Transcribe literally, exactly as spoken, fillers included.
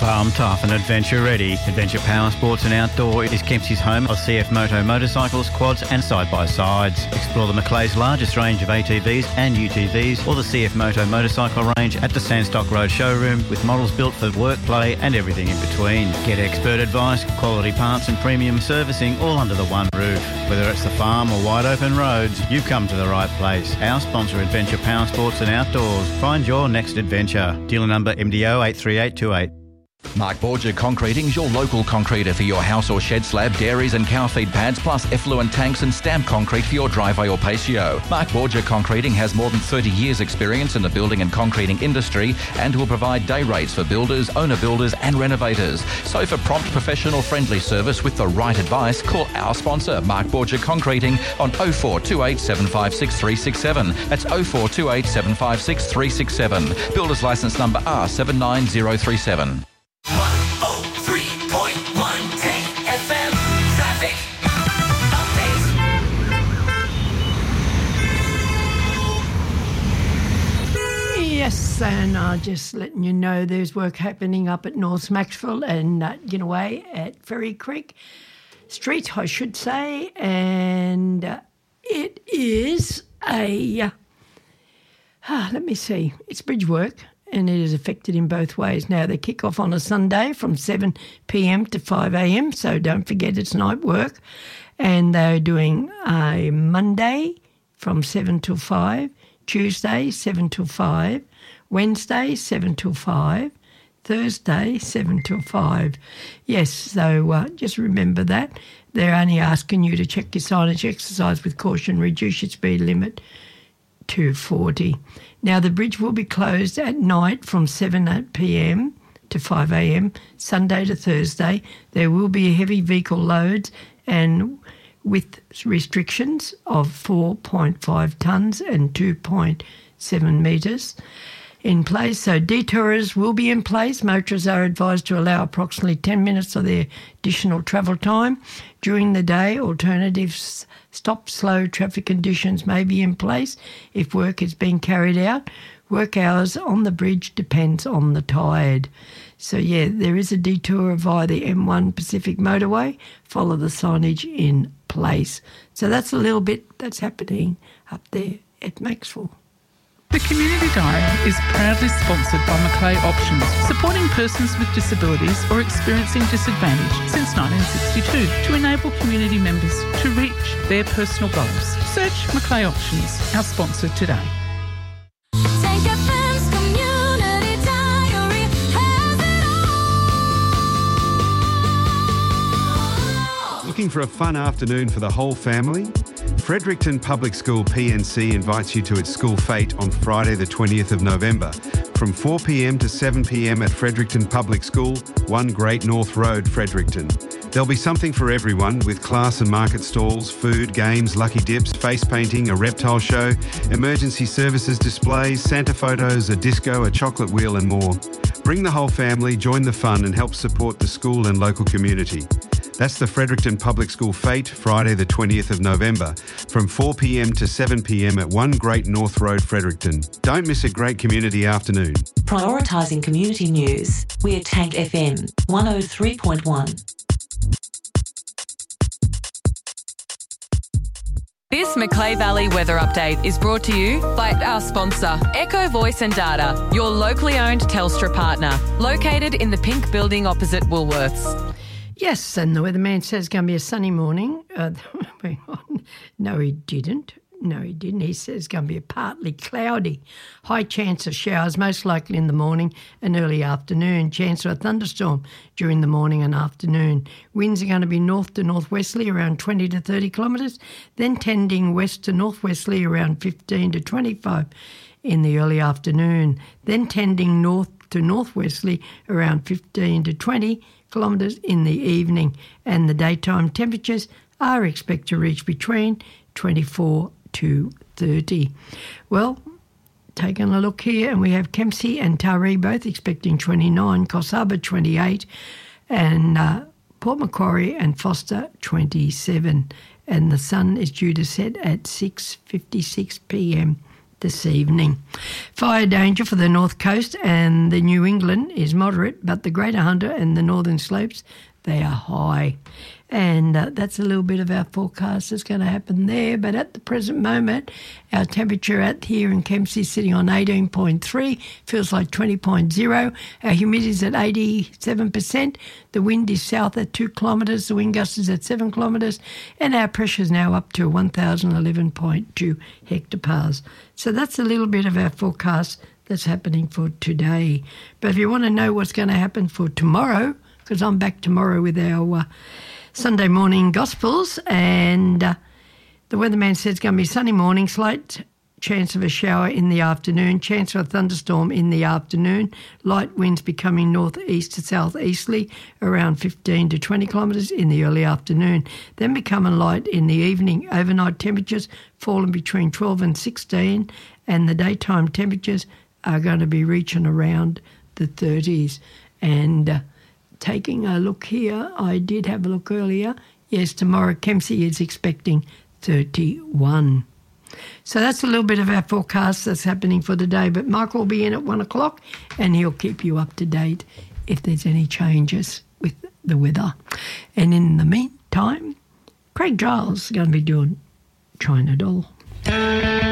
Farm tough and adventure ready. Adventure Power Sports and Outdoor is Kempsey's home of C F Moto motorcycles, quads and side-by-sides. Explore the Macleay's largest range of A T Vs and U T Vs or the C F Moto motorcycle range at the Sandstock Road showroom with models built for work, play and everything in between. Get expert advice, quality parts and premium servicing all under the one roof. Whether it's the farm or wide open roads, you've come to the right place. Our sponsor, Adventure Power Sports and Outdoors. Find your next adventure. Dealer number M D O eight three eight two eight. Mark Borgia Concreting is your local concreter for your house or shed slab, dairies and cow feed pads, plus effluent tanks and stamp concrete for your driveway or patio. Mark Borgia Concreting has more than thirty years experience in the building and concreting industry and will provide day rates for builders, owner builders and renovators. So for prompt, professional, friendly service with the right advice, call our sponsor, Mark Borgia Concreting, on oh four two eight, seven five six, three six seven. That's oh four two eight, seven five six, three six seven. Builder's licence number R seven nine zero three seven. one oh three point one Tank F M traffic updates. Yes, and uh, just letting you know there's work happening up at North Maxwell and uh, Ginaway at Ferry Creek Street, I should say, and uh, it is a, uh, ah, let me see, it's bridge work. And it is affected in both ways. Now, they kick off on a Sunday from seven p.m. to five a.m., so don't forget it's night work. And they're doing a Monday from seven till five, Tuesday seven till five, Wednesday seven till five, Thursday seven till five. Yes, so uh, just remember that. They're only asking you to check your signage, exercise with caution, reduce your speed limit to forty. Now, the bridge will be closed at night from seven p.m. to five a.m, Sunday to Thursday. There will be heavy vehicle loads and with restrictions of four point five tonnes and two point seven metres in place. So detours will be in place. Motorists are advised to allow approximately ten minutes of their additional travel time during the day. Alternatives stop slow traffic conditions may be in place if work is being carried out. Work hours on the bridge depends on the tide. So, yeah, there is a detour via the M one Pacific Motorway. Follow the signage in place. So that's a little bit that's happening up there at Maxwell. The Community Diary is proudly sponsored by Macleay Options, supporting persons with disabilities or experiencing disadvantage since nineteen sixty-two to enable community members to reach their personal goals. Search Macleay Options, our sponsor today. Tank F M's Community Diary has it all. Looking for a fun afternoon for the whole family? Fredericton Public School P N C invites you to its school fete on Friday the twentieth of November from four p.m. to seven p.m. at Fredericton Public School, one Great North Road, Fredericton. There'll be something for everyone with class and market stalls, food, games, lucky dips, face painting, a reptile show, emergency services displays, Santa photos, a disco, a chocolate wheel and more. Bring the whole family, join the fun and help support the school and local community. That's the Fredericton Public School Fete, Friday the twentieth of November, from four p.m. to seven p.m. at one Great North Road, Fredericton. Don't miss a great community afternoon. Prioritising community news, we're Tank F M one oh three point one. This Macleay Valley weather update is brought to you by our sponsor, Echo Voice and Data, your locally owned Telstra partner, located in the pink building opposite Woolworths. Yes, and the weatherman says it's going to be a sunny morning. Uh, no, he didn't. No, he didn't. He says it's going to be a partly cloudy. High chance of showers, most likely in the morning and early afternoon. Chance of a thunderstorm during the morning and afternoon. Winds are going to be north to northwesterly around twenty to thirty kilometres, then tending west to northwesterly around fifteen to twenty-five in the early afternoon, then tending north to northwesterly around fifteen to twenty kilometres in the evening, and the daytime temperatures are expected to reach between twenty-four to thirty. Well, taking a look here, and we have Kempsey and Taree both expecting twenty-nine, Coffs Harbour twenty-eight, and uh, Port Macquarie and Foster twenty-seven. And the sun is due to set at six fifty-six p.m. this evening. Fire danger for the North Coast and the New England is moderate, but the Greater Hunter and the Northern Slopes, they are high. And uh, that's a little bit of our forecast that's going to happen there. But at the present moment, our temperature at here in Kempsey is sitting on eighteen point three, feels like twenty point zero. Our humidity is at eighty-seven percent. The wind is south at two kilometres. The wind gust is at seven kilometres. And our pressure is now up to one thousand eleven point two hectopascals. So that's a little bit of our forecast that's happening for today. But if you want to know what's going to happen for tomorrow, because I'm back tomorrow with our uh, Sunday morning Gospels, and uh, the weatherman says it's going to be sunny morning, slight chance of a shower in the afternoon, chance of a thunderstorm in the afternoon, light winds becoming northeast to southeasterly around fifteen to twenty kilometres in the early afternoon, then becoming light in the evening. Overnight temperatures falling between twelve and sixteen, and the daytime temperatures are going to be reaching around the thirties. And uh, taking a look here, I did have a look earlier. Yes, tomorrow Kempsey is expecting thirty-one. So that's a little bit of our forecast that's happening for the day. But Michael will be in at one o'clock and he'll keep you up to date if there's any changes with the weather. And in the meantime, Craig Giles is going to be doing China Doll.